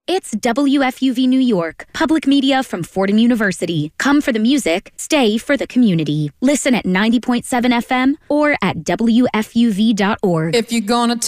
It's WFUV New York, public media from Fordham University. Come for the music, stay for the community. Listen at 90.7 FM or at WFUV.org. If you're gonna